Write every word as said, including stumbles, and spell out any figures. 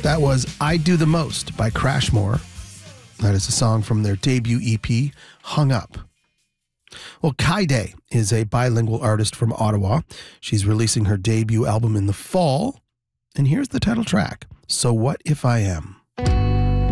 That was I Do the Most by Crashmore. That is a song from their debut E P, Hung Up. Well, Kaide is a bilingual artist from Ottawa. She's releasing her debut album in the fall. And here's the title track, So What If I Am?